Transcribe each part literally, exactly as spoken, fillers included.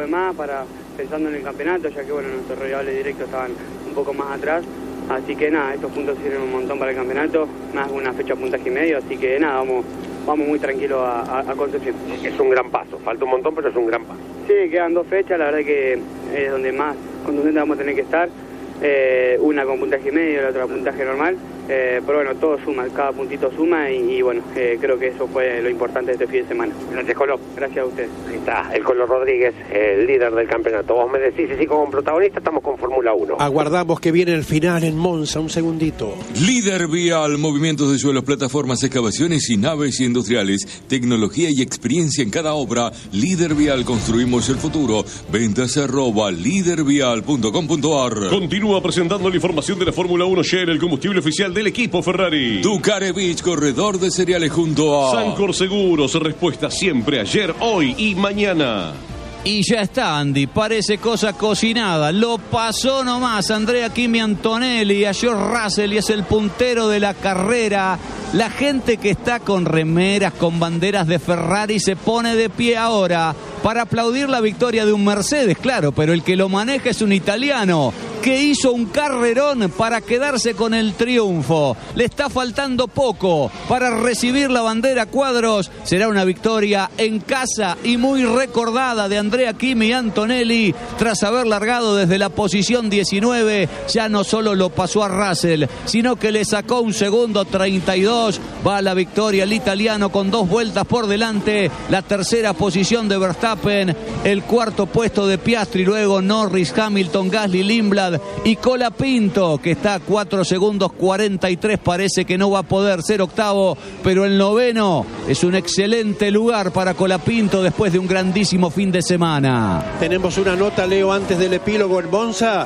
de más para pensando en el campeonato, ya que bueno, nuestros rivales directos estaban un poco más atrás. Así que nada, estos puntos sirven un montón para el campeonato, más una fecha puntaje y medio, así que nada, vamos, vamos muy tranquilos a, a, a Concepción. Es un gran paso, falta un montón, pero es un gran paso. Sí, quedan dos fechas, la verdad que es donde más contundente vamos a tener que estar. Eh, una con puntaje y medio, la otra con puntaje normal, eh, pero bueno, todo suma, cada puntito suma y, y bueno, eh, creo que eso fue lo importante de este fin de semana. Gracias, Colo. Gracias a ustedes. Ahí está, el Colo Rodríguez, el líder del campeonato. Vos me decís, si sí, como protagonista estamos con Fórmula uno. Aguardamos que viene el final en Monza, un segundito. Líder vial, movimientos de suelos, plataformas, excavaciones y naves industriales, tecnología y experiencia en cada obra. Líder vial, construimos el futuro. Ventas arroba lídervial punto com punto ar. Continúa presentando la información de la Fórmula uno Shell, el combustible oficial del equipo Ferrari. Ducare Beach, corredor de cereales junto a Sancor Seguros, respuesta siempre ayer, hoy y mañana. Y ya está, Andy, parece cosa cocinada. Lo pasó nomás Andrea Kimi Antonelli a George Russell y es el puntero de la carrera. La gente que está con remeras, con banderas de Ferrari se pone de pie ahora para aplaudir la victoria de un Mercedes, claro, pero el que lo maneja es un italiano que hizo un carrerón para quedarse con el triunfo. Le está faltando poco para recibir la bandera cuadros. Será una victoria en casa y muy recordada de Andrea Kimi Antonelli tras haber largado desde la posición diecinueve. Ya no solo lo pasó a Russell, sino que le sacó un segundo treinta y dos. Va a la victoria el italiano con dos vueltas por delante. La tercera posición de Verstappen, el cuarto puesto de Piastri, luego Norris, Hamilton, Gasly, Lindblad y Colapinto, que está a cuatro segundos cuarenta y tres. Parece que no va a poder ser octavo, pero el noveno es un excelente lugar para Colapinto después de un grandísimo fin de semana. Tenemos una nota, Leo, antes del epílogo en Monza.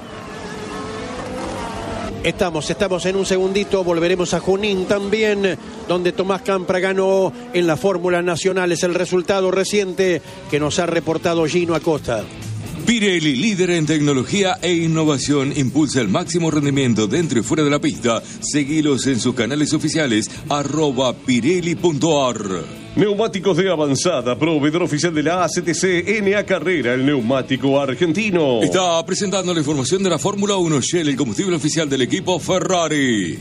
Estamos, estamos en un segundito, volveremos a Junín también, donde Tomás Campra ganó en la Fórmula Nacional. Es el resultado reciente que nos ha reportado Gino Acosta. Pirelli, líder en tecnología e innovación, impulsa el máximo rendimiento dentro y fuera de la pista. Seguilos en sus canales oficiales, arroba pirelli punto ar. Neumáticos de Avanzada, proveedor oficial de la A C T C N A Carrera, el neumático argentino. Está presentando la información de la Fórmula uno Shell, el combustible oficial del equipo Ferrari.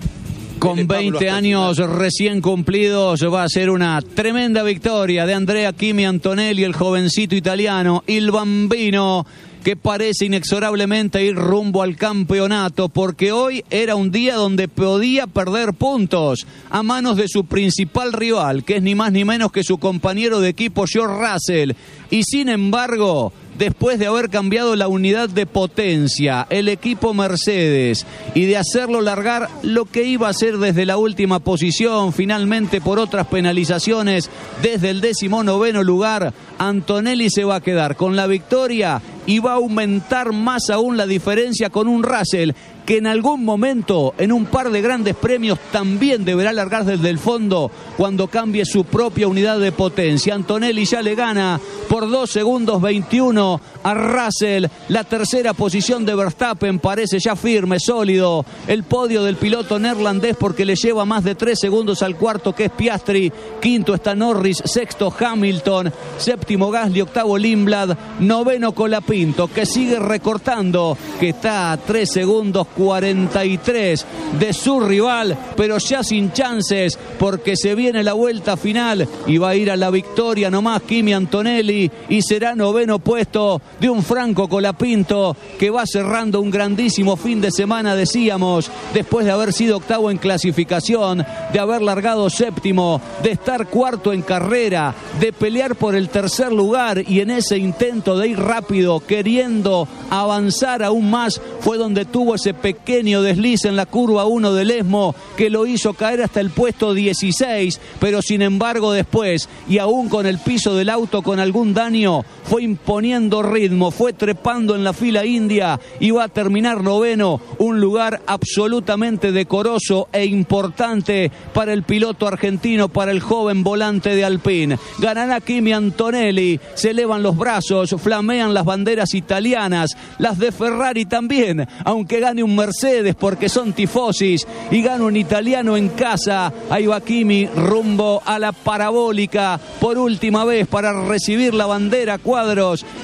Con veinte años recién cumplidos va a ser una tremenda victoria de Andrea Kimi Antonelli, el jovencito italiano, il bambino, que parece inexorablemente ir rumbo al campeonato, porque hoy era un día donde podía perder puntos a manos de su principal rival, que es ni más ni menos que su compañero de equipo George Russell. Y sin embargo, después de haber cambiado la unidad de potencia, el equipo Mercedes, y de hacerlo largar lo que iba a ser desde la última posición, finalmente por otras penalizaciones desde el decimonoveno lugar, Antonelli se va a quedar con la victoria y va a aumentar más aún la diferencia con un Russell que en algún momento, en un par de grandes premios, también deberá largar desde el fondo cuando cambie su propia unidad de potencia. Antonelli ya le gana por dos segundos veintiuno a Russell. La tercera posición de Verstappen parece ya firme, sólido. El podio del piloto neerlandés, porque le lleva más de tres segundos al cuarto, que es Piastri. Quinto está Norris, sexto Hamilton, séptimo Gasly, octavo Lindblad, noveno Colapinto, que sigue recortando, que está a tres segundos cuarenta y tres de su rival, pero ya sin chances, porque se viene la vuelta final y va a ir a la victoria nomás Kimi Antonelli, y será noveno puesto de un Franco Colapinto, que va cerrando un grandísimo fin de semana, decíamos, después de haber sido octavo en clasificación, de haber largado séptimo, de estar cuarto en carrera, de pelear por el tercer lugar, y en ese intento de ir rápido, queriendo avanzar aún más, fue donde tuvo ese pequeño desliz en la curva uno del ESMO, que lo hizo caer hasta el puesto dieciséis, pero sin embargo después, y aún con el piso del auto con algún daño, fue imponiendo ritmo, fue trepando en la fila india y va a terminar noveno, un lugar absolutamente decoroso e importante para el piloto argentino, para el joven volante de Alpine. Ganará Kimi Antonelli, se elevan los brazos, flamean las banderas italianas, las de Ferrari también, aunque gane un Mercedes porque son tifosis, y gana un italiano en casa. Ahí va Kimi rumbo a la parabólica por última vez para recibir la bandera cuadros.